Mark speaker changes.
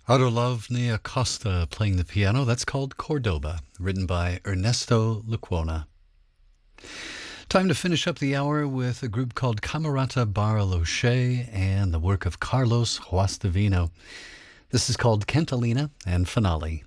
Speaker 1: Arolovne Acosta playing the piano. That's called Cordoba, written by Ernesto Lecuona. Time to finish up the hour with a group called Camerata Bariloche and the work of Carlos Guastavino. This is called Cantalina and Finale.